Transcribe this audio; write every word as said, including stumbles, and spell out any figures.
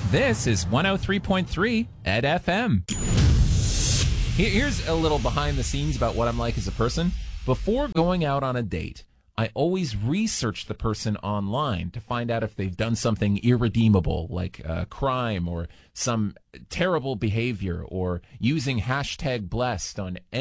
This is one oh three point three Ed F M. Here- Here's a little behind the scenes about what I'm like as a person. Before going out on a date, I always research the person online to find out if they've done something irredeemable, like a crime or some terrible behavior, or using hashtag blessed on